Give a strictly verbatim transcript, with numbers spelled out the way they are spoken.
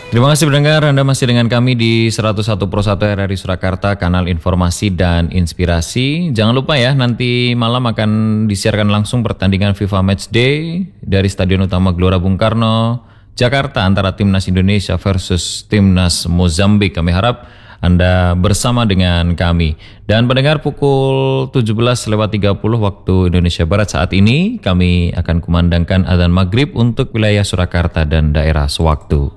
Terima kasih pendengar, Anda masih dengan kami di seratus satu Pro satu R R I Surakarta, kanal informasi dan inspirasi. Jangan lupa ya, nanti malam akan disiarkan langsung pertandingan FIFA Matchday dari Stadion Utama Gelora Bung Karno, Jakarta antara Timnas Indonesia versus Timnas Mozambik. Kami harap Anda bersama dengan kami. Dan pendengar, pukul tujuh belas lewat tiga puluh waktu Indonesia Barat saat ini, kami akan kumandangkan adzan maghrib untuk wilayah Surakarta dan daerah sewaktu.